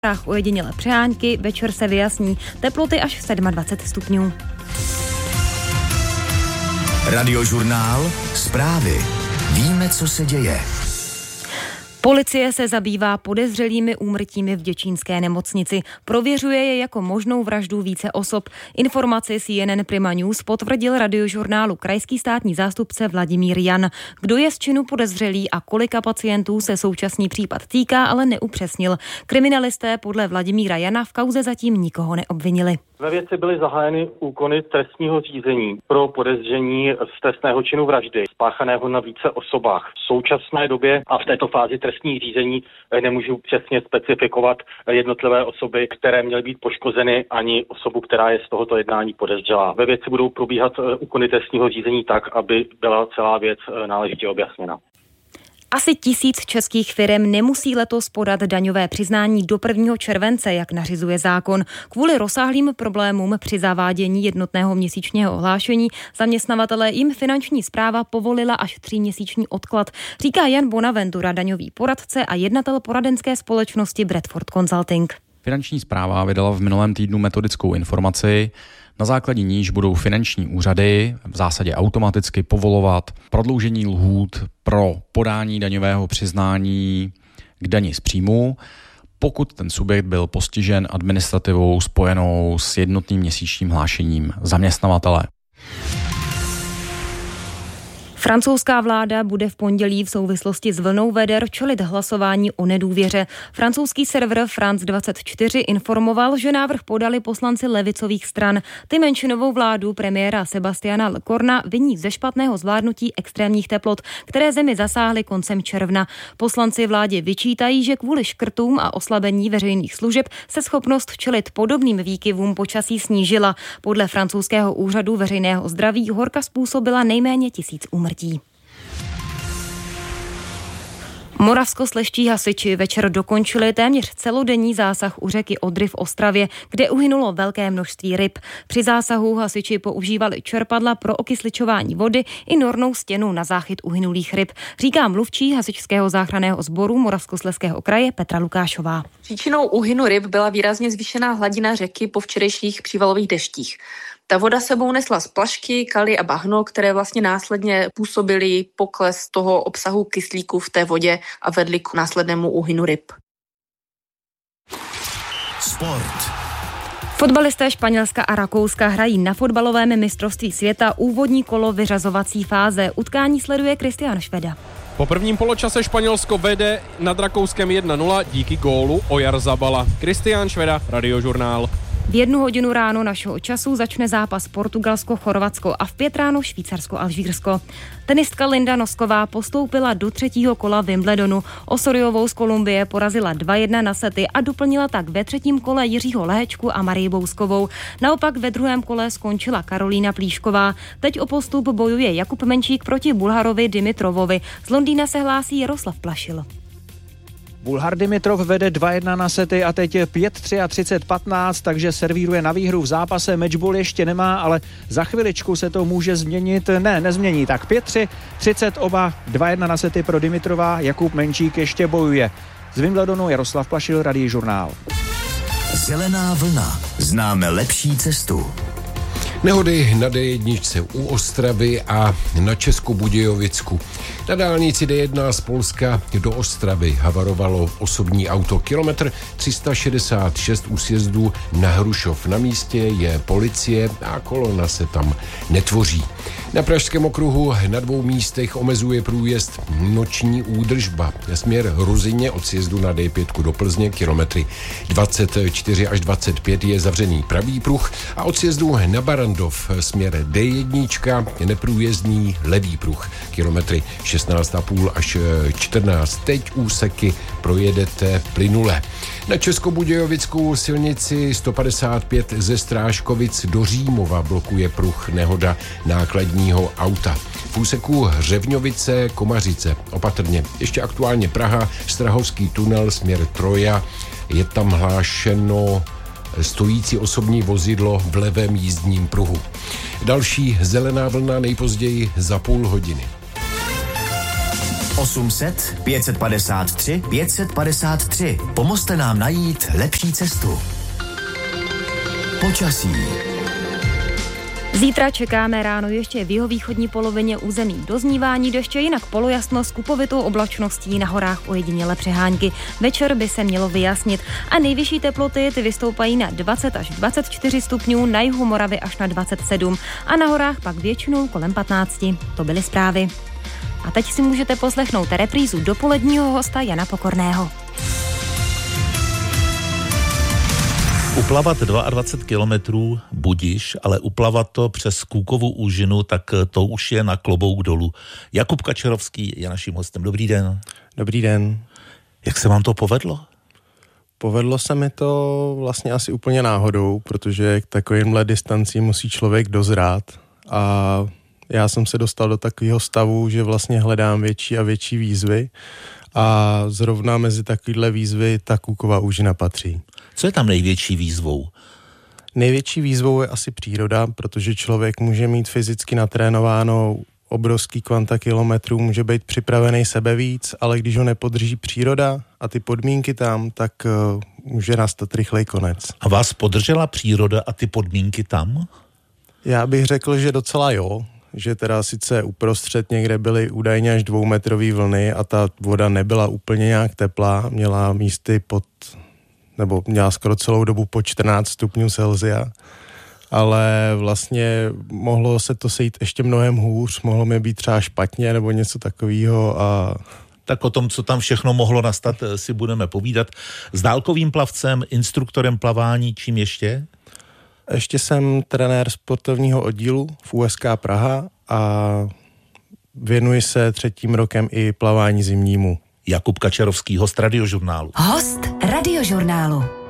Ojedinělé přehánky, večer se vyjasní, teploty až 27 stupňů. Radiožurnál, zprávy. Víme, co se děje. Policie se zabývá podezřelými úmrtími v děčínské nemocnici. Prověřuje je jako možnou vraždu více osob. Informaci CNN Prima News potvrdil Radiožurnálu krajský státní zástupce Vladimír Jan. Kdo je z činu podezřelý a kolika pacientů se současný případ týká, ale neupřesnil. Kriminalisté podle Vladimíra Jana v kauze zatím nikoho neobvinili. Ve věci byly zahájeny úkony trestního řízení pro podezření z trestného činu vraždy spáchaného na více osobách. V současné době a v této fázi trestních řízení nemůžu přesně specifikovat jednotlivé osoby, které měly být poškozeny, ani osobu, která je z tohoto jednání podezřelá. Ve věci budou probíhat úkony trestního řízení tak, aby byla celá věc náležitě objasněna. Asi 1000 českých firem nemusí letos podat daňové přiznání do 1. července, jak nařizuje zákon. Kvůli rozsáhlým problémům při zavádění jednotného měsíčního hlášení zaměstnavatele jim finanční správa povolila až 3měsíční odklad, říká Jan Bonaventura, daňový poradce a jednatel poradenské společnosti Bradford Consulting. Finanční správa vydala v minulém týdnu metodickou informaci, na základě níž budou finanční úřady v zásadě automaticky povolovat prodloužení lhůt pro podání daňového přiznání k dani z příjmu, pokud ten subjekt byl postižen administrativou spojenou s jednotným měsíčním hlášením zaměstnavatele. Francouzská vláda bude v pondělí v souvislosti s vlnou veder čelit hlasování o nedůvěře. Francouzský server France 24 informoval, že návrh podali poslanci levicových stran. Ty menšinovou vládu premiéra Sebastiana Lecorna viní ze špatného zvládnutí extrémních teplot, které zemi zasáhly koncem června. Poslanci vládě vyčítají, že kvůli škrtům a oslabení veřejných služeb se schopnost čelit podobným výkyvům počasí snížila. Podle francouzského úřadu veřejného zdraví horka způsobila nejméně 1000 úmrtí. Moravskoslezští hasiči večer dokončili téměř celodenní zásah u řeky Odry v Ostravě, kde uhynulo velké množství ryb. Při zásahu hasiči používali čerpadla pro okysličování vody i nornou stěnu na záchyt uhynulých ryb, říká mluvčí hasičského záchranného sboru Moravskoslezského kraje Petra Lukášová. Příčinou úhynu ryb byla výrazně zvýšená hladina řeky po včerejších přívalových deštích. Ta voda sebou nesla splašky, kaly a bahno, které vlastně následně působily pokles toho obsahu kyslíku v té vodě a vedly k následnému úhynu ryb. Sport. Fotbalisté Španělska a Rakouska hrají na fotbalovém mistrovství světa úvodní kolo vyřazovací fáze. Utkání sleduje Kristián Šveda. Po prvním poločase Španělsko vede nad Rakouskem 1-0 díky gólu Oyarzabala. Kristián Šveda, Radiožurnál. V 1 hodinu ráno našeho času začne zápas Portugalsko-Chorvatsko a v 5 ráno Švýcarsko-Alžírsko. Tenistka Linda Nosková postoupila do 3. kola Wimbledonu. Osoriovou z Kolumbie porazila 2-1 na sety a doplnila tak ve 3. kole Jiřího Lehečku a Marii Bouskovou. Naopak ve 2. kole skončila Karolína Plíšková. Teď o postup bojuje Jakub Menčík proti Bulharovi Dimitrovovi. Z Londýna se hlásí Jaroslav Plašil. Bulhar Dimitrov vede 2-1 na sety a teď je 5-3 a 30-15, takže servíruje na výhru v zápase. Matchball ještě nemá, ale za chviličku se to může změnit. Ne, nezmění. Tak 5-3, 30 oba, 2-1 na sety pro Dimitrova. Jakub Menčík ještě bojuje. Z Wimbledonu Jaroslav Plašil, Radiožurnál. Zelená vlna. Známe lepší cestu. Nehody na D1 u Ostravy a na Českobudějovicku. Na dálnici D1 z Polska do Ostravy havarovalo osobní auto. Kilometr 366 u sjezdu na Hrušov. Na místě je policie a kolona se tam netvoří. Na Pražském okruhu na 2 místech omezuje průjezd noční údržba. Směr Ruzyně od sjezdu na D5 do Plzně kilometry 24 až 25 je zavřený pravý pruh a od sjezdu na Barandov směr D1 neprůjezdný levý pruh kilometry 16,5 až 14. Teď úseky projedete plynule. Na Českobudějovickou silnici 155 ze Strážkovic do Římova blokuje pruh nehoda nákladního auta. V úseku Hřevňovice Komařice opatrně. Ještě aktuálně Praha, Strahovský tunel směr Troja. Je tam hlášeno stojící osobní vozidlo v levém jízdním pruhu. Další zelená vlna nejpozději za půl hodiny. 800 553 553. Pomozte nám najít lepší cestu. Počasí. Zítra čekáme ráno ještě v jihovýchodní polovině území doznívání deště, jinak polojasno s kupovitou oblačností, na horách ojediněle přehánky. Večer by se mělo vyjasnit a nejvyšší teploty ty vystoupají na 20 až 24 stupňů, na jihu Moravy až na 27 a na horách pak většinou kolem 15. To byly zprávy. A teď si můžete poslechnout reprízu dopoledního hosta Jana Pokorného. Uplavat 22 kilometrů budiš, ale uplavat to přes Kůkovu úžinu, tak to už je na klobouk dolů. Jakub Kačerovský je naším hostem. Dobrý den. Dobrý den. Jak se vám to povedlo? Povedlo se mi to vlastně asi úplně náhodou, protože k takovýmhle distancím musí člověk dozrát a já jsem se dostal do takového stavu, že vlastně hledám větší a větší výzvy a zrovna mezi takovýhle výzvy ta Kůkova úžina patří. Co je tam největší výzvou? Největší výzvou je asi příroda, protože člověk může mít fyzicky natrénováno obrovský kvanta kilometrů, může být připravený sebevíc, ale když ho nepodrží příroda a ty podmínky tam, tak může nastat rychlej konec. A vás podržela příroda a ty podmínky tam? Já bych řekl, že docela jo, že teda sice uprostřed někde byly údajně až 2metrový vlny a ta voda nebyla úplně nějak teplá, měla místy nebo měla skoro celou dobu po 14 stupňů Celsia, ale vlastně mohlo se to sejít ještě mnohem hůř, mohlo mi být třeba špatně nebo něco takového a... Tak o tom, co tam všechno mohlo nastat, si budeme povídat. S dálkovým plavcem, instruktorem plavání, čím ještě? Ještě jsem trenér sportovního oddílu v USK Praha a věnuji se 3. rokem i plavání zimnímu. Jakub Kačerovský, host Radiožurnálu. Host Radiožurnálu.